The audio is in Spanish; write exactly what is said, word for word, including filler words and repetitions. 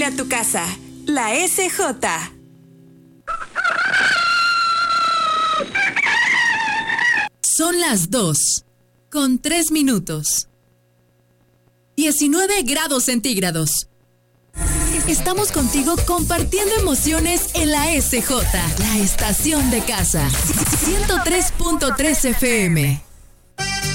huele a tu casa. La S J. Son las dos, con tres minutos. diecinueve grados centígrados. Estamos contigo compartiendo emociones en la S J, la estación de casa. ciento tres punto tres F M.